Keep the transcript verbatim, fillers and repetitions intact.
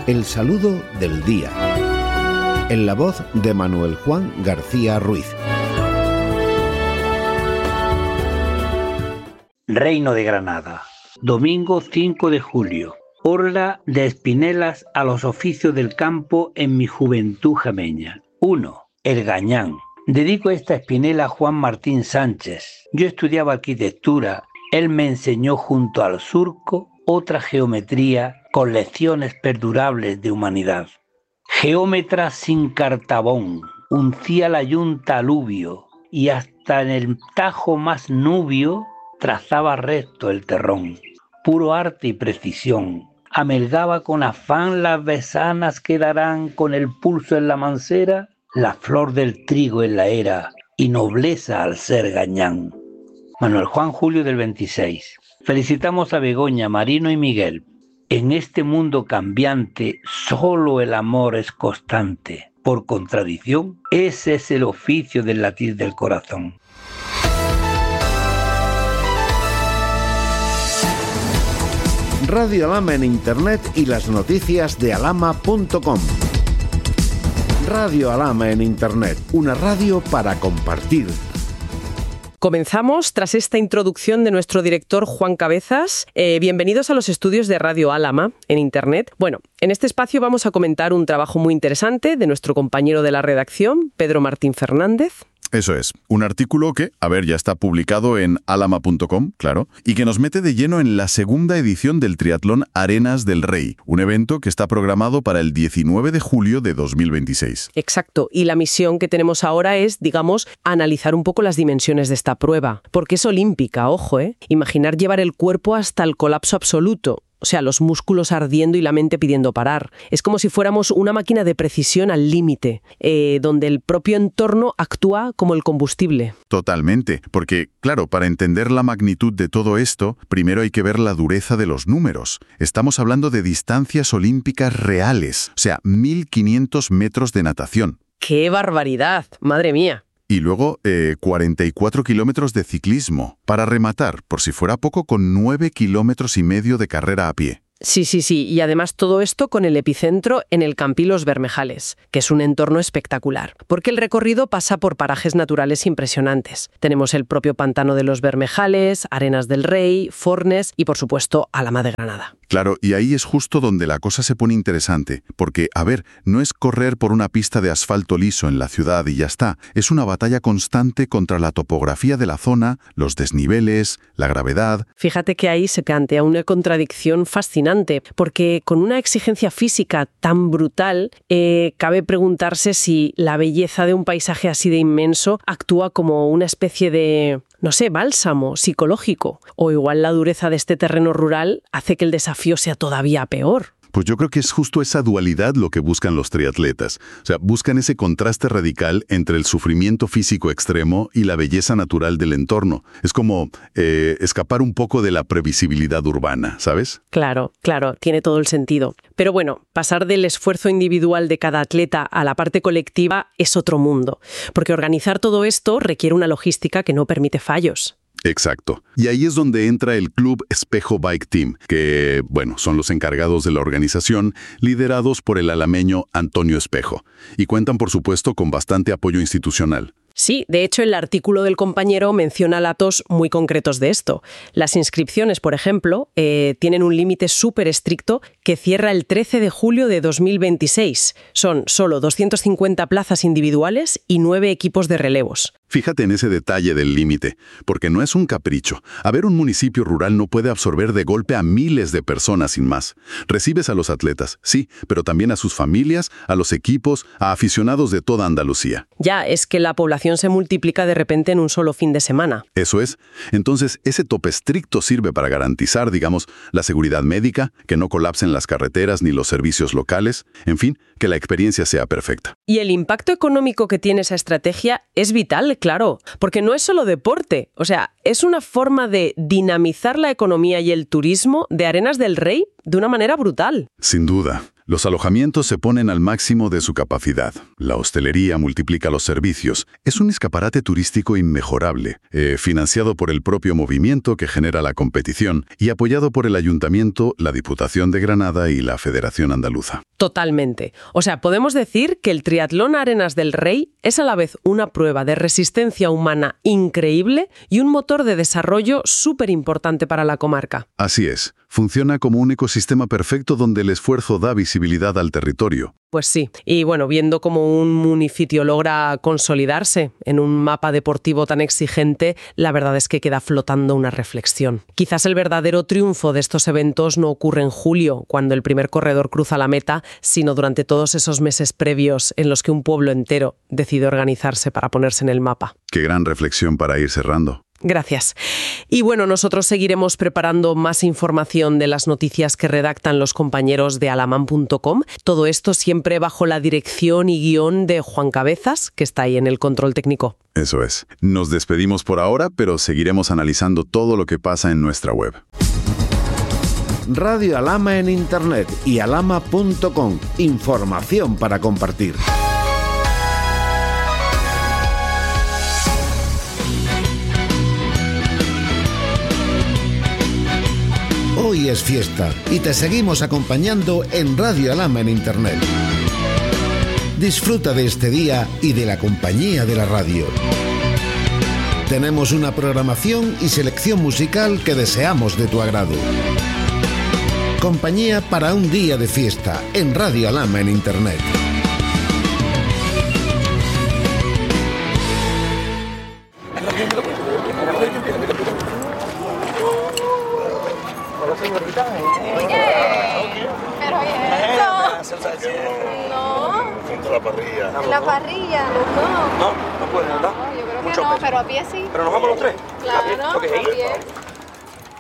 El saludo del día. En la voz de Manuel Juan García Ruiz. Reino de Granada, domingo cinco de julio. Orla de espinelas a los oficios del campo en mi juventud jameña. uno. El gañán. Dedico esta espinela a Juan Martín Sánchez. Yo estudiaba arquitectura. Él me enseñó junto al surco otra geometría con lecciones perdurables de humanidad. Geómetra sin cartabón, uncía la yunta aluvio y hasta en el tajo más nubio trazaba recto el terrón. Puro arte y precisión. Amelgaba con afán las besanas que darán con el pulso en la mancera, la flor del trigo en la era y nobleza al ser gañán. Manuel Juan Julio del veintiséis. Felicitamos a Begoña, Marino y Miguel. En este mundo cambiante, solo el amor es constante. Por contradicción, ese es el oficio del latir del corazón. Radio Alhama en Internet y las noticias de alhama punto com. Radio Alhama en Internet, una radio para compartir. Comenzamos tras esta introducción de nuestro director Juan Cabezas. Eh, bienvenidos a los estudios de Radio Alhama en Internet. Bueno, en este espacio vamos a comentar un trabajo muy interesante de nuestro compañero de la redacción, Pedro Martín Fernández. Eso es, un artículo que, a ver, ya está publicado en alhama punto com, claro, y que nos mete de lleno en la segunda edición del triatlón Arenas del Rey, un evento que está programado para el diecinueve de julio de dos mil veintiséis. Exacto, y la misión que tenemos ahora es, digamos, analizar un poco las dimensiones de esta prueba, porque es olímpica, ojo, ¿eh? Imaginar llevar el cuerpo hasta el colapso absoluto. O sea, los músculos ardiendo y la mente pidiendo parar. Es como si fuéramos una máquina de precisión al límite, eh, donde el propio entorno actúa como el combustible. Totalmente, porque, claro, para entender la magnitud de todo esto, primero hay que ver la dureza de los números. Estamos hablando de distancias olímpicas reales, o sea, mil quinientos metros de natación. ¡Qué barbaridad! ¡Madre mía! Y luego eh, cuarenta y cuatro kilómetros de ciclismo, para rematar, por si fuera poco, con nueve kilómetros y medio de carrera a pie. Sí, sí, sí, y además todo esto con el epicentro en el Campí Los Bermejales, que es un entorno espectacular, porque el recorrido pasa por parajes naturales impresionantes. Tenemos el propio Pantano de los Bermejales, Arenas del Rey, Fornes y, por supuesto, Alhama de Granada. Claro, y ahí es justo donde la cosa se pone interesante, porque, a ver, no es correr por una pista de asfalto liso en la ciudad y ya está, es una batalla constante contra la topografía de la zona, los desniveles, la gravedad. Fíjate que ahí se plantea una contradicción fascinante, porque con una exigencia física tan brutal, eh, cabe preguntarse si la belleza de un paisaje así de inmenso actúa como una especie de, no sé, bálsamo psicológico, o igual la dureza de este terreno rural hace que el desafío sea todavía peor. Pues yo creo que es justo esa dualidad lo que buscan los triatletas. O sea, buscan ese contraste radical entre el sufrimiento físico extremo y la belleza natural del entorno. Es como eh, escapar un poco de la previsibilidad urbana, ¿sabes? Claro, claro, tiene todo el sentido. Pero bueno, pasar del esfuerzo individual de cada atleta a la parte colectiva es otro mundo, porque organizar todo esto requiere una logística que no permite fallos. Exacto. Y ahí es donde entra el Club Espejo Bike Team, que, bueno, son los encargados de la organización, liderados por el alameño Antonio Espejo. Y cuentan, por supuesto, con bastante apoyo institucional. Sí, de hecho el artículo del compañero menciona datos muy concretos de esto. Las inscripciones, por ejemplo, eh, tienen un límite súper estricto que cierra el trece de julio de dos mil veintiséis. Son solo doscientas cincuenta plazas individuales y nueve equipos de relevos. Fíjate en ese detalle del límite, porque no es un capricho. A ver, un municipio rural no puede absorber de golpe a miles de personas sin más. Recibes a los atletas, sí, pero también a sus familias, a los equipos, a aficionados de toda Andalucía. Ya, es que la población se multiplica de repente en un solo fin de semana. Eso es. Entonces, ese tope estricto sirve para garantizar, digamos, la seguridad médica, que no colapsen las carreteras ni los servicios locales, en fin, que la experiencia sea perfecta. Y el impacto económico que tiene esa estrategia es vital, claro, porque no es solo deporte, o sea, es una forma de dinamizar la economía y el turismo de Arenas del Rey de una manera brutal. Sin duda. Los alojamientos se ponen al máximo de su capacidad. La hostelería multiplica los servicios. Es un escaparate turístico inmejorable, eh, financiado por el propio movimiento que genera la competición y apoyado por el Ayuntamiento, la Diputación de Granada y la Federación Andaluza. Totalmente. O sea, podemos decir que el triatlón Arenas del Rey es a la vez una prueba de resistencia humana increíble y un motor de desarrollo súper importante para la comarca. Así es. Funciona como un ecosistema perfecto donde el esfuerzo da visibilidad al territorio. Pues sí. Y bueno, viendo cómo un municipio logra consolidarse en un mapa deportivo tan exigente, la verdad es que queda flotando una reflexión. Quizás el verdadero triunfo de estos eventos no ocurre en julio, cuando el primer corredor cruza la meta, sino durante todos esos meses previos en los que un pueblo entero decide organizarse para ponerse en el mapa. Qué gran reflexión para ir cerrando. Gracias. Y bueno, nosotros seguiremos preparando más información de las noticias que redactan los compañeros de alaman punto com. Todo esto siempre bajo la dirección y guión de Juan Cabezas, que está ahí en el control técnico. Eso es. Nos despedimos por ahora, pero seguiremos analizando todo lo que pasa en nuestra web. Radio Alama en Internet y alama punto com. Información para compartir. Hoy es fiesta y te seguimos acompañando en Radio Alama en Internet. Disfruta de este día y de la compañía de la radio. Tenemos una programación y selección musical que deseamos de tu agrado. Compañía para un día de fiesta en Radio Alama en Internet. Pero eso. No. Junto a la parrilla. En la parrilla, no. No, no puede, ¿verdad? No, yo creo que Mucho no, peso. pero a pie sí. Pero nos vamos los tres. Claro, ¿A pie? Ok, a pie.